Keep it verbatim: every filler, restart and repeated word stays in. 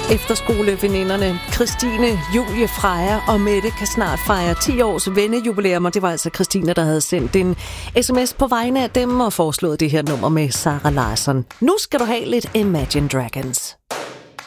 Efterskoleveninderne Christine, Julie, Freja og Mette kan snart fejre ti års vennejubilæum, og det var altså Christine, der havde sendt en sms på vegne af dem og foreslået det her nummer med Sara Larsson. Nu skal du have lidt Imagine Dragons.